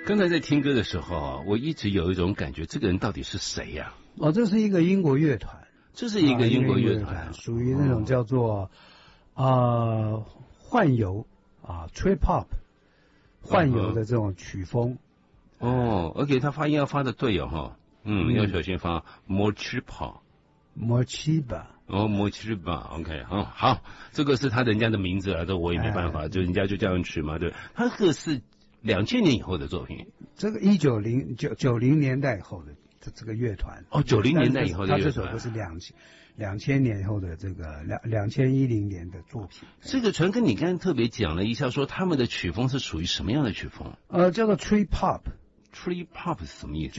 刚才在听歌的时候啊，我一直有一种感觉，这个人到底是谁呀？ 哦，这是一个英国乐团， 这是一个英国乐团， 属于那种叫做幻游trip hop 幻游的这种曲风。 哦 ，OK， 他发音要发的对哦哈，要小心发 Mochipa。哦 ，Mochipa，OK， 好，这个是他人家的名字啊，这我也没办法，就人家就这样取嘛，对。他这个是2000年以后的作品， 这个90年代以后的这个乐团。哦 ，90年代以后的乐团， 他这首歌是2000年以后的这个2010年的作品。 这个传哥，你刚才特别讲了一下，说他们的曲风是属于什么样的曲风？ 叫做 trip hop。trip hop 是什么意思？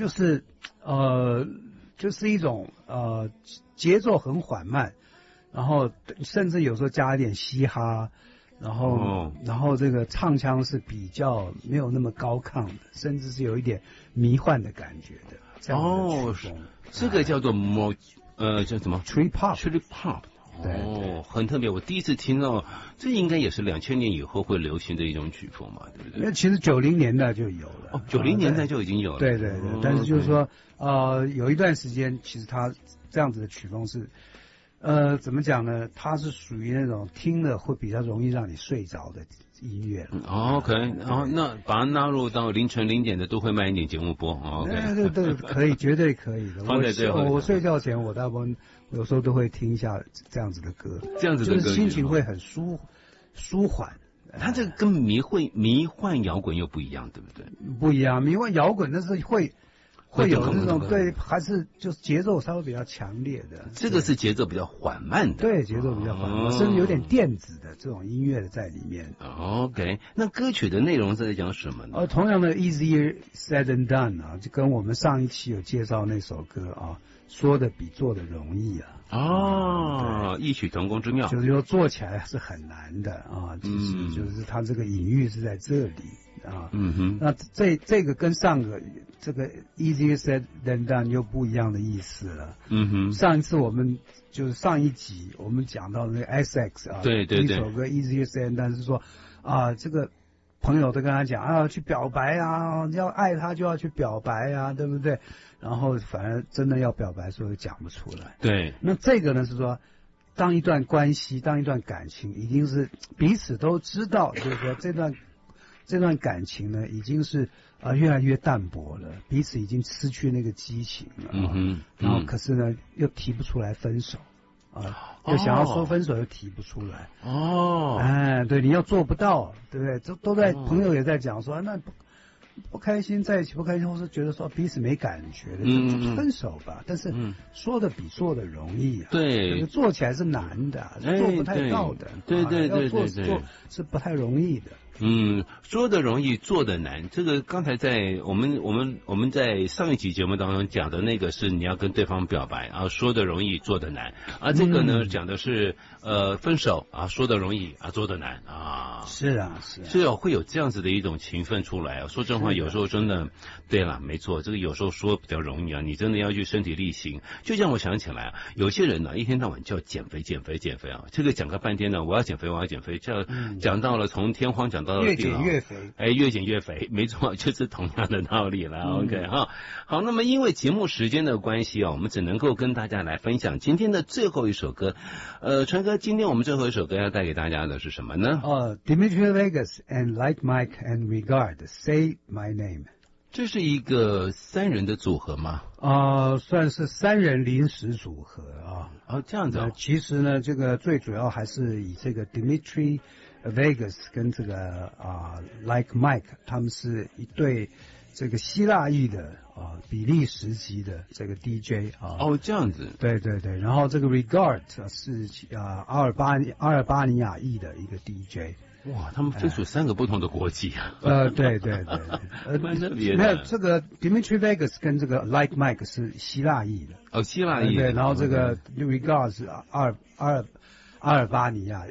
就是一种节奏很缓慢，然后甚至有时候加一点嘻哈，然后这个唱腔是比较没有那么高亢的，甚至是有一点迷幻的感觉的。这样的曲风， 这个叫做叫什么 trip hop。 对，很特别。我第一次听到，这应该也是2000年以后会流行的一种曲风嘛，对不对？ 那其实90年代就有了。 哦，90年代就已经有了。 对，但是就是说，有一段时间，其实它这样子的曲风是，怎么讲呢？它是属于那种听了会比较容易让你睡着的音乐。 OK， 然后那把它纳入到凌晨0点的都会慢一点节目播。OK， 对，可以，绝对可以的。 放在最后， 我睡觉前我大部分有时候都会听一下这样子的歌，就是心情会很舒缓。 它这个跟迷幻摇滚又不一样，对不对？ 不一样，迷幻摇滚那是会有那种对，还是就是节奏稍微比较强烈的。 这个是节奏比较缓慢的， 对，节奏比较缓慢，甚至有点电子的这种音乐的在里面。 OK， 那歌曲的内容是在讲什么呢？ 同样的 Easier Said than Done 啊，就跟我们上一期有介绍那首歌啊，说的比做的容易啊。 异曲同工之妙， 就是说做起来是很难的啊。其实就是它这个隐喻是在这里啊。那这个跟上个这个 Easier Said than Done 又不一样的意思了。上一次我们就是上一集我们讲到那个 XX 啊， 对， 一首歌 Easier Said than Done 是说这个朋友都跟他讲去表白啊，要爱他就要去表白啊，对不对？然后反而真的要表白的时候讲不出来。 对， 那这个呢是说，当一段关系，当一段感情，已经是彼此都知道，就是说这段感情呢，已经是越来越淡薄了，彼此已经失去那个激情了。然后可是呢，又提不出来分手。又想要说分手又提不出来。对，你要做不到，对不对？都在朋友也在讲说，那不开心在一起不开心，或是觉得说彼此没感觉的，就分手吧。但是说的比做的容易啊， 对， 做起来是难的，做不太到的。 对， 要做是不太容易的。 说的容易，做的难。这个刚才在我们在上一集节目当中讲的那个是你要跟对方表白说的容易，做的难。这个呢讲的是分手说的容易做的难是会有这样子的一种情分出来说真话，有时候真的对了，没错，这个有时候说比较容易你真的要去身体力行。就像我想起来有些人一天到晚叫减肥这个讲个半天呢，我要减肥，这讲到了从天荒讲到越减越肥， 越减越肥，没错，就是同样的道理了。OK 好，那么因为节目时间的关系我们只能够跟大家来分享今天的最后一首歌。川哥，今天我们最后一首歌要带给大家的是什么呢 ？Dimitri Vegas and Like Mike and Regard Say My Name。 这是一个3人的组合吗？ 算是3人临时组合这样子其实呢，这个最主要还是以这个 Dimitri Vegas 跟这个Like Mike 他们是一对这个希腊裔的比利时籍的这个 DJ 这样子。 对，然后这个 Regard 是阿尔巴尼亚裔的一个 DJ。 哇，他们分属3个不同的国籍对， 蛮特别的。 没有，这个 Dimitri Vegas 跟这个 Like Mike 是希腊裔的。 希腊裔的。 对，然后这个 Regard 是阿尔巴尼亚裔。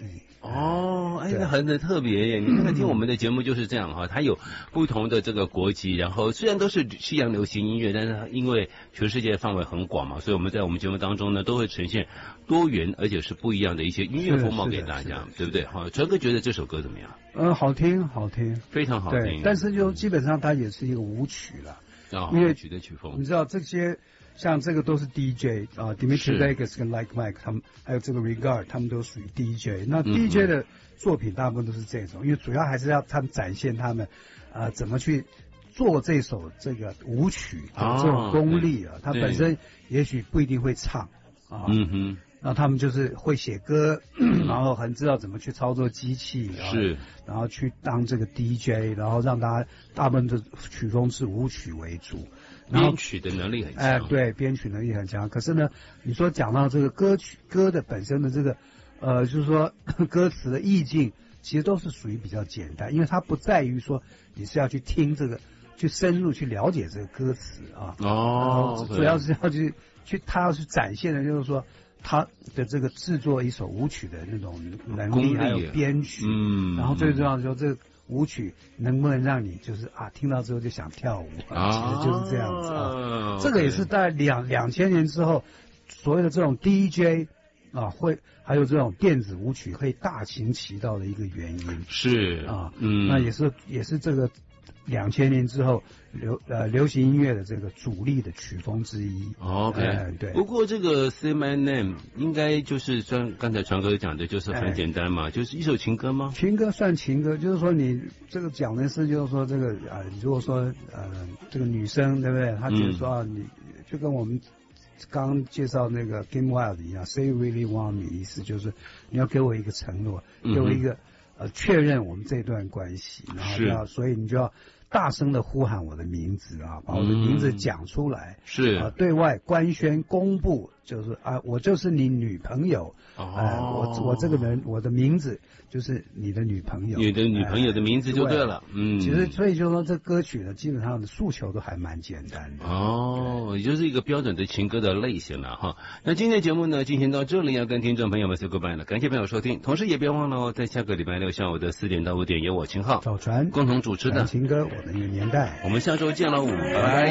哦，哎，那很特别耶！你看看听我们的节目就是这样哈，它有不同的这个国籍，然后虽然都是西洋流行音乐，但是因为全世界范围很广嘛，所以我们在我们节目当中呢，都会呈现多元而且是不一样的一些音乐风貌给大家，对不对？哈，传哥觉得这首歌怎么样？ 好听，好听， 非常好听。 对，但是就基本上它也是一个舞曲了， 因为曲的曲风， 你知道这些。像这个都是 DJ 啊 ，Dimitri Vegas 跟 Like Mike 他们，还有这个 Regard 他们都属于 DJ。那 DJ 的作品大部分都是这种，因为主要还是要他们展现他们怎么去做这首这个舞曲的这种功力啊。他本身也许不一定会唱啊，然后他们就是会写歌，然后很知道怎么去操作机器，然后去当这个 DJ， 然后让大部分的曲风是舞曲为主。 编曲的能力很强， 对，编曲能力很强。可是呢，你说讲到这个歌的本身的这个，就是说歌词的意境，其实都是属于比较简单，因为它不在于说你是要去听这个，去深入去了解这个歌词啊。主要是要他要去展现的就是说他的这个制作一首舞曲的那种能力，还有编曲，然后最重要的说这个舞曲能不能让你就是听到之后就想跳舞其实就是这样子啊。这个也是在2000年之后，所谓的这种 DJ 会还有这种电子舞曲会大行其道的一个原因。 是那也是这个2000年之后流行音乐的这个主力的曲风之一。 OK，对。不过这个 Say My Name 应该就是像刚才传哥讲的，就是很简单嘛，就是一首情歌吗？ 情歌算情歌，就是说你这个讲的是，就是说这个如果说这个女生对不对？她觉得说你就跟我们刚介绍那个 Kim Wilde 一样 ，Say You Really Want Me， 意思就是你要给我一个承诺，给我一个确认我们这段关系，然后所以你就要大声的呼喊我的名字把我的名字讲出来，对外官宣公布，就是我就是你女朋友，我这个人我的名字就是你的女朋友， 你的女朋友的名字就对了。 其实所以就是说这歌曲呢，基本上的诉求都还蛮简单的。 也就是一个标准的情歌的类型了哈。那今天节目呢进行到这里，要跟听众朋友们 say goodbye 了，感谢朋友收听，同时也别忘了在下个礼拜六下午的4点到5点由我秦昊、 赵传共同主持的情歌我的一个年代， 我们下周见喽，拜拜。